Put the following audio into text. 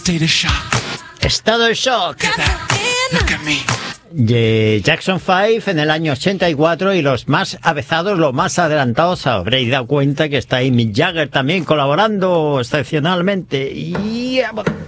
state of shock. Estado de shock. Look at me. De Jackson 5 en el año 84, y los más avezados, los más adelantados, habréis dado cuenta que está ahí Mick Jagger también colaborando excepcionalmente. Y